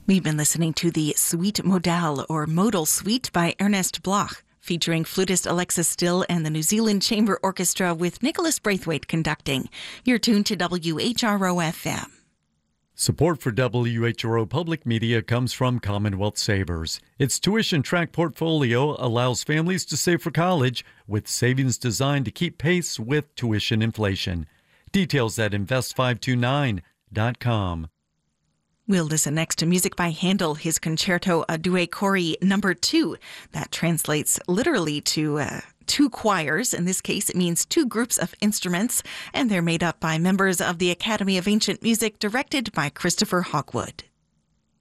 We've been listening to the Suite Modal or Modal Suite by Ernest Bloch, featuring flutist Alexis Still and the New Zealand Chamber Orchestra with Nicholas Braithwaite conducting. You're tuned to WHRO-FM. Support for WHRO Public Media comes from Commonwealth Savers. Its tuition track portfolio allows families to save for college with savings designed to keep pace with tuition inflation. Details at invest529.com. We'll listen next to music by Handel, his concerto A Due Cori No. 2. That translates literally to two choirs. In this case, it means two groups of instruments, and they're made up by members of the Academy of Ancient Music, directed by Christopher Hogwood.